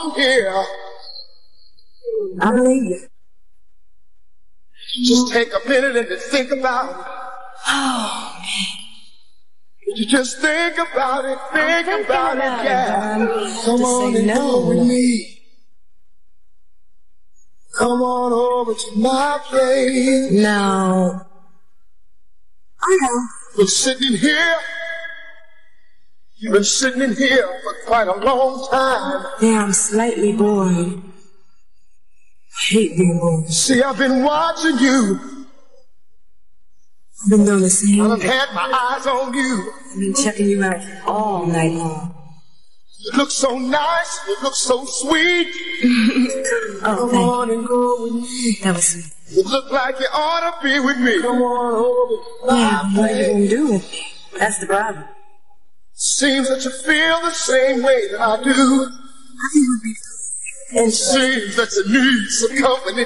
here. I believe you. Just take a minute and think about it. Oh, man. You just think about it, think about it, yeah. Come on and go with me. Come on over to my place. No. I know. You're sitting here. You've been sitting in here for quite a long time. Yeah, I'm slightly bored. I hate being bored. See, I've been watching you. I've been doing the same. I've had my eyes on you. I've been checking you out all night long. You look so nice. You look so sweet. Oh, come on and go with me. That was sweet. You look like you ought to be with me. Come on over. Yeah, what are you going to do with me? That's the problem. Seems that you feel the same way that I do. I think it would be. It seems that you need some company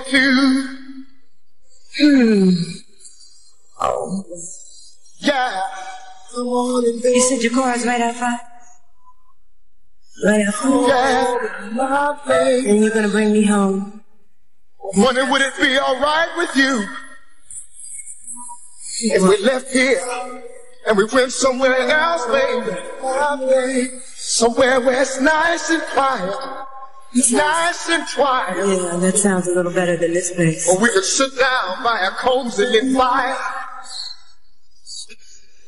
too. Oh. Yeah. Come on and go. You said your car is right outside? Right outside? Yeah. And you're going to bring me home? Wondering would it be all right with you if we left here and we went somewhere else, baby? Somewhere where it's nice and quiet. Nice and quiet. Yeah, that sounds a little better than this place. Or we could sit down by a cozy lit fire.